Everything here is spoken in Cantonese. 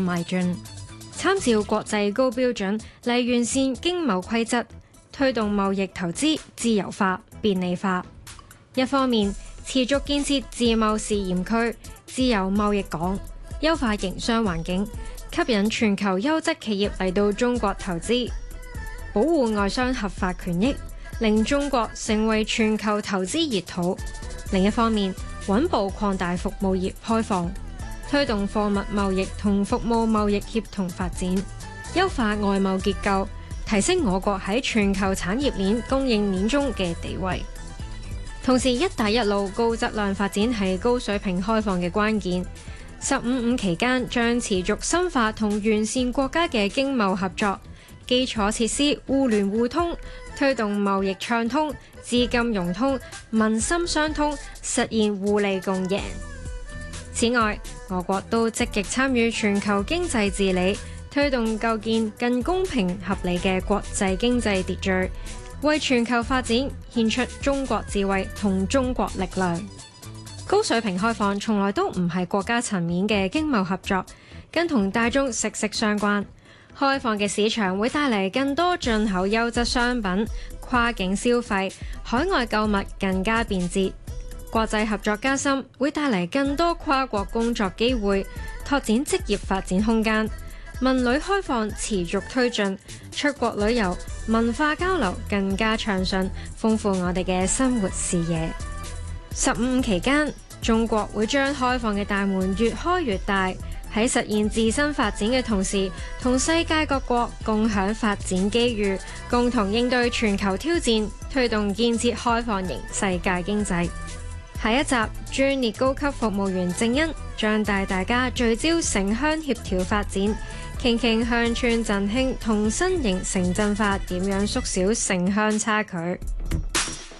邁進。參照國際高標準嚟完善經貿規則，推動貿易投資自由化、便利化。一方面持續建設自貿試驗區、自由貿易港，優化營商環境，吸引全球優質企業嚟到中國投資，保護外商合法權益，令中國成為全球投資熱土。另一方面，穩步擴大服務業開放，推動貨物貿易同服務貿易協同發展，優化外貿結構，提升我國喺全球產業鏈供應鏈中嘅地位。同時，一帶一路高質量發展係高水平開放嘅關鍵。15+5期間將持續深化同完善國家嘅經貿合作，基礎設施互聯互通，推動貿易暢通、資金融通、民心相通，實現互利共贏。此外，我國都積極參與全球經濟治理，推動構建更公平合理嘅國際經濟秩序，為全球發展獻出中國智慧同中國力量。高水平開放從來都唔係國家層面嘅經貿合作，更同大眾息息相關。開放嘅市場會帶嚟更多進口優質商品，跨境消費、海外購物更加便捷。國際合作加深會帶嚟更多跨國工作機會，拓展職業發展空間。文旅開放持續推進，出國旅遊、文化交流更加暢順，豐富我哋嘅生活視野。15+5期間，中國會將開放嘅大門越開越大，喺實現自身發展嘅同時，同世界各國共享發展機遇，共同應對全球挑戰，推動建設開放型世界經濟。下一集，專列高級服務員正恩將帶大家聚焦城鄉協調發展，傾傾鄉村振興同新型城鎮化點樣縮小城鄉差距。